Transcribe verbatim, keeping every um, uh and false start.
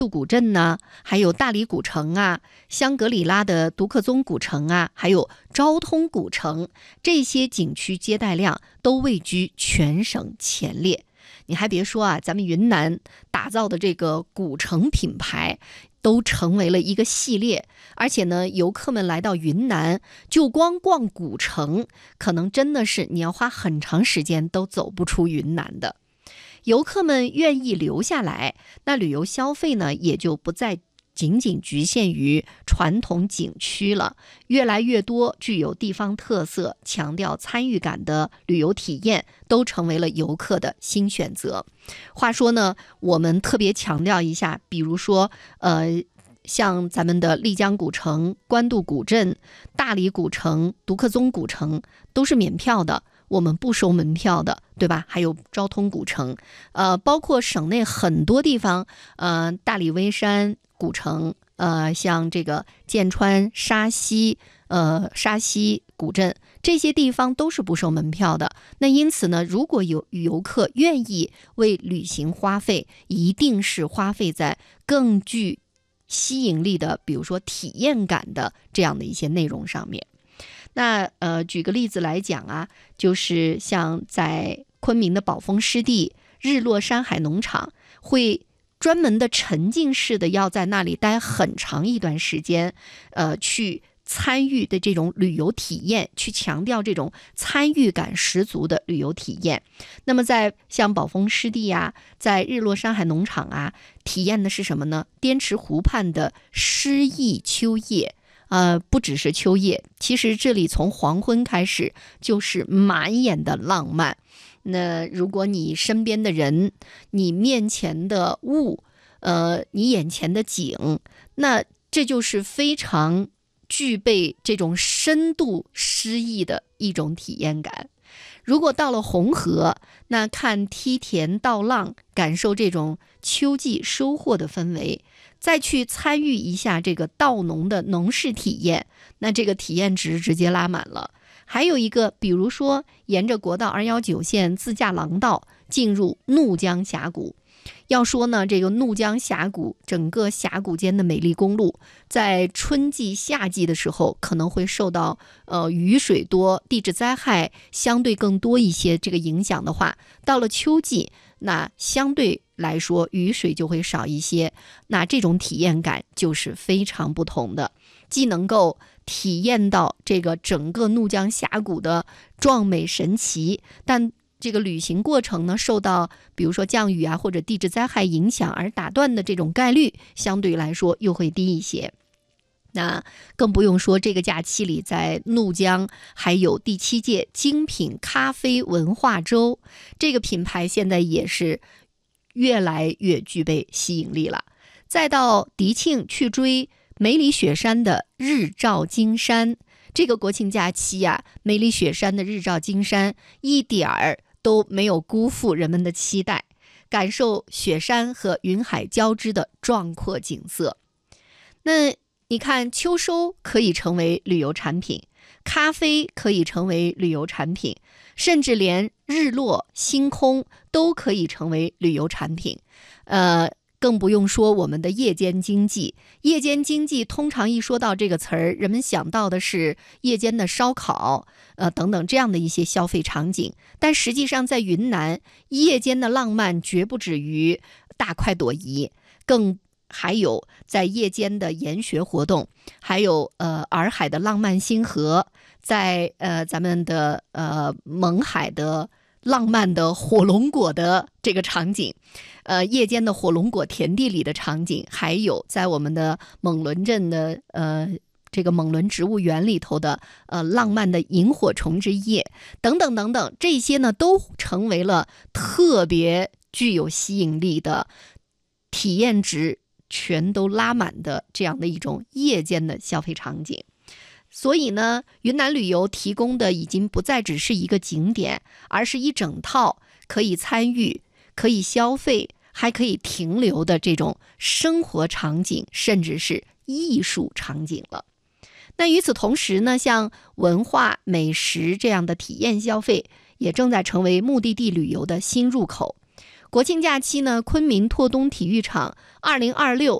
杜古镇呐、还有大理古城啊，香格里拉的独克宗古城啊，还有昭通古城，这些景区接待量都位居全省前列。你还别说啊，咱们云南打造的这个古城品牌都成为了一个系列，而且呢，游客们来到云南，就光逛古城，可能真的是你要花很长时间都走不出云南的。游客们愿意留下来，那旅游消费呢，也就不再仅仅局限于传统景区了，越来越多具有地方特色、强调参与感的旅游体验都成为了游客的新选择。话说呢，我们特别强调一下，比如说呃像咱们的丽江古城、官渡古镇、大理古城、独克宗古城都是免票的，我们不收门票的，对吧？还有昭通古城，呃，包括省内很多地方，呃，大理微山古城，呃，像这个剑川、沙溪，呃，沙溪古镇，这些地方都是不收门票的。那因此呢，如果有游客愿意为旅行花费，一定是花费在更具吸引力的，比如说体验感的这样的一些内容上面。那呃，举个例子来讲啊，就是像在昆明的宝丰湿地日落山海农场，会专门的沉浸式的要在那里待很长一段时间，呃，去参与的这种旅游体验，去强调这种参与感十足的旅游体验。那么在像宝丰湿地啊，在日落山海农场啊，体验的是什么呢？滇池湖畔的诗意秋夜。呃，不只是秋夜，其实这里从黄昏开始就是满眼的浪漫。那如果你身边的人，你面前的物，呃，你眼前的景，那这就是非常具备这种深度诗意的一种体验感。如果到了红河，那看梯田稻浪，感受这种秋季收获的氛围，再去参与一下这个稻农的农事体验，那这个体验值直接拉满了。还有一个，比如说沿着国道二一九线自驾廊道进入怒江峡谷。要说呢，这个怒江峡谷整个峡谷间的美丽公路，在春季夏季的时候可能会受到呃雨水多、地质灾害相对更多一些这个影响的话，到了秋季，那相对来说雨水就会少一些，那这种体验感就是非常不同的，既能够体验到这个整个怒江峡谷的壮美神奇，但这个旅行过程呢，受到比如说降雨啊或者地质灾害影响而打断的这种概率，相对来说又会低一些。那更不用说这个假期里，在怒江还有第七届精品咖啡文化周，这个品牌现在也是越来越具备吸引力了。再到迪庆去追梅里雪山的日照金山，这个国庆假期啊，梅里雪山的日照金山一点儿都没有辜负人们的期待，感受雪山和云海交织的壮阔景色。那你看，秋收可以成为旅游产品，咖啡可以成为旅游产品，甚至连日落、星空都可以成为旅游产品。呃，更不用说我们的夜间经济。夜间经济通常一说到这个词儿，人们想到的是夜间的烧烤，呃等等这样的一些消费场景。但实际上在云南，夜间的浪漫绝不止于大快朵颐，更还有在夜间的研学活动，还有呃洱海的浪漫星河，在呃咱们的呃勐海的浪漫的火龙果的这个场景，呃夜间的火龙果田地里的场景，还有在我们的蒙伦镇的呃这个蒙伦植物园里头的呃浪漫的萤火虫之夜等等等等，这些呢都成为了特别具有吸引力的体验值全都拉满的这样的一种夜间的消费场景。所以呢，云南旅游提供的已经不再只是一个景点，而是一整套可以参与、可以消费、还可以停留的这种生活场景，甚至是艺术场景了。那与此同时呢，像文化、美食这样的体验消费，也正在成为目的地旅游的新入口。 国庆假期呢，昆明拓东体育场二零二六